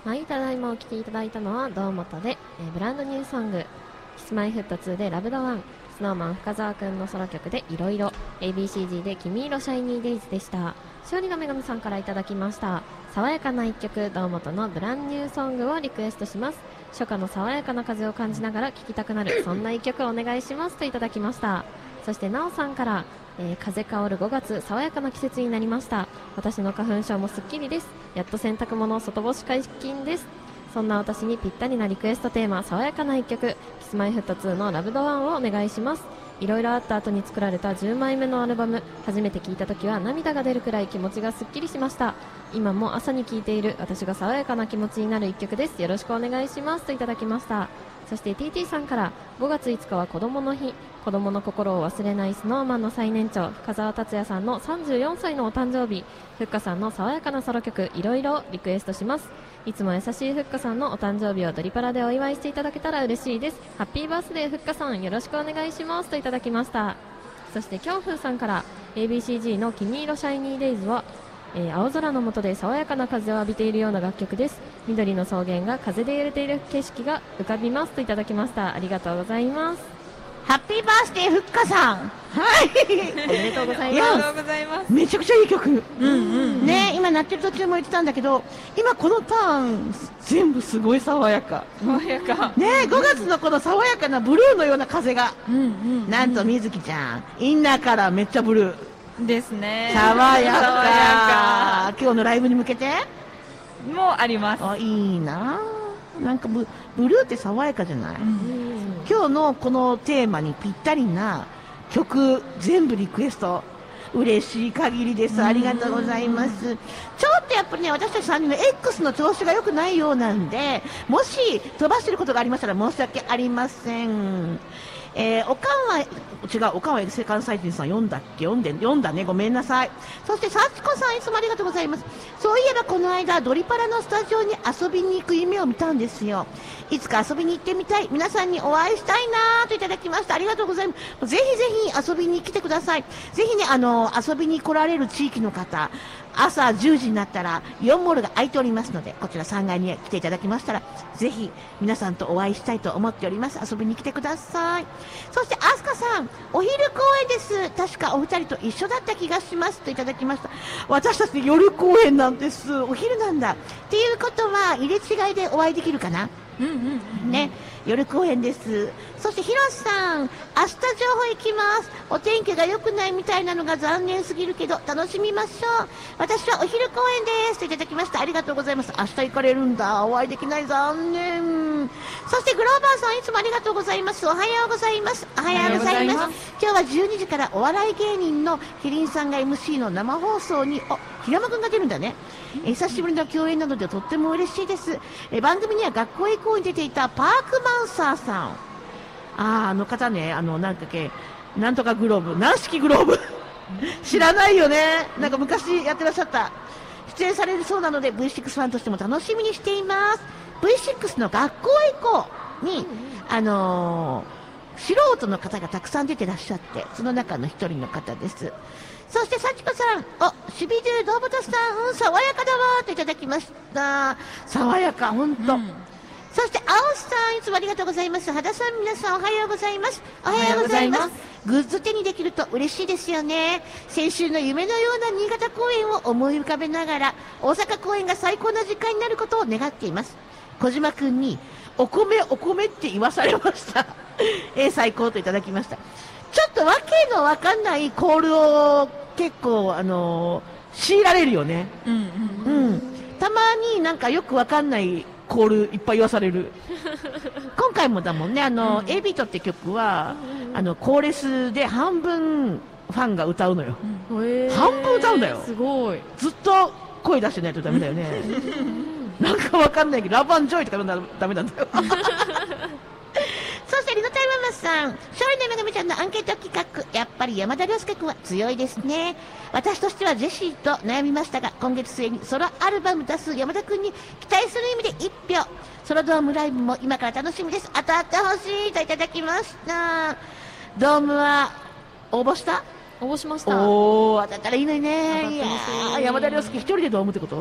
はい、ただいまお聴きいただいたのは堂本で、ブランドニューソング Kissmyfoot2 でラブドワン、スノーマン深澤くんのソロ曲でいろいろ、 ABCG で君色シャイニーデイズでした。勝利の女神さんからいただきました。爽やかな一曲、堂本のブランドニューソングをリクエストします。初夏の爽やかな風を感じながら聴きたくなるそんな一曲お願いしますといただきました。そしてなおさんから、風香る5月、爽やかな季節になりました。私の花粉症もすっきりです。やっと洗濯物外干し解禁です。そんな私にぴったりなリクエストテーマ、爽やかな一曲、Kissmyfoot2 のラブドワンをお願いします。いろいろあった後に作られた10枚目のアルバム、初めて聴いた時は涙が出るくらい気持ちがすっきりしました。今も朝に聴いている私が爽やかな気持ちになる一曲です。よろしくお願いしますといただきました。そして TT さんから、5月5日は子供の日、子供の心を忘れないスノーマンの最年長深澤達也さんの34歳のお誕生日、ふっかさんの爽やかなソロ曲いろいろリクエストします。いつも優しいふっかさんのお誕生日をドリパラでお祝いしていただけたら嬉しいです。ハッピーバースデーふっかさん、よろしくお願いしますといただきました。そしてきょんふうさんから、 ABCG の君色シャイニーデイズは、青空の下で爽やかな風を浴びているような楽曲です。緑の草原が風で揺れている景色が浮かびますといただきました。ありがとうございます。 ハッピーバースデーふっかさん。はい。 おめでとうございあります。 がとうございます。 めちゃくちゃいい曲。ね、今鳴ってる途中も言ってたんだけど、今このターン全部すごい爽やか。 爽やか。 ね、5月のこの爽やかなブルーのような風が、なんとみずきちゃん、インナーからめっちゃブルー。 ですね。 爽や爽か。今日のライブに向けてやかもあります。 あ、いいな。なんかブルーって爽やかじゃない、今日のこのテーマにぴったりな曲全部リクエスト嬉しい限りです。ありがとうございます。ちょっとやっぱりね、私たち3人の X の調子が良くないようなんで、もし飛ばしてることがありましたら申し訳ありません。おかんは違う、おかんはセカンドサイティンさん読んだっけ、読んだね、ごめんなさい。そして幸子さん、いつもありがとうございます。そういえばこの間ドリパラのスタジオに遊びに行く夢を見たんですよ。いつか遊びに行ってみたい、皆さんにお会いしたいなといただきました。ありがとうございます。ぜひぜひ遊びに来てください。ぜひね、遊びに来られる地域の方、朝10時になったらイオンモールが開いておりますので、こちら3階に来ていただきましたら、ぜひ皆さんとお会いしたいと思っております。遊びに来てください。そしてアスカさん、お昼公演です。確かお二人と一緒だった気がしますといただきました。私たち夜公演なんです。お昼なんだっていうことは入れ違いでお会いできるかな。ね、夜公演です。そしてヒロさん、明日情報行きます。お天気が良くないみたいなのが残念すぎるけど楽しみましょう。私はお昼公演ですといただきました。ありがとうございます。明日行かれるんだ。お会いできない、残念。そしてグローバーさん、いつもありがとうございます。おはようございます。おはようございます。今日は12時からお笑い芸人のキリンさんが MC の生放送に、平間くんが出るんだね。久しぶりの共演なのでとっても嬉しいです。番組には学校へ行こうに出ていたパークマンサーさん、あの方ね、なんかなんとかグローブ、軟式グローブ知らないよね。なんか昔やってらっしゃった。出演されるそうなので V6 ファンとしても楽しみにしています。 V6 の学校へ行こうに、素人の方がたくさん出てらっしゃって、その中の一人の方です。そして幸子さん、シビドゥ動物さん、爽やかだわといただきました。爽やか、ほんと。そして青さん、いつもありがとうございます。肌さん、皆さんおはようございます。おはようございます。グッズ手にできると嬉しいですよね。先週の夢のような新潟公演を思い浮かべながら、大阪公演が最高な時間になることを願っています。小島くんにお米って言わされました。最高といただきました。ちょっとわけのわかんないコールを結構強いられるよね。たまになんかよくわかんないコールいっぱい言わされる。今回もだもんね、エビートって曲は、コーレスで半分ファンが歌うのよ。半分歌うんだよ。 すごい。 ずっと声出してないとダメだよね。なんかわかんないけど、ラブ&ジョイとか読んだらダメなんだよ。そしてリノタイママさん、勝利の女神ちゃんのアンケート企画、やっぱり山田涼介君は強いですね。私としてはジェシーと悩みましたが、今月末にソロアルバム出す山田君に期待する意味で1票。ソロドームライブも今から楽しみです。当たってほしいといただきました。ドームは応募した？ 応募しました。 当たったらいいのにね。いや当たってほしい。 山田涼介一人でドームってこと？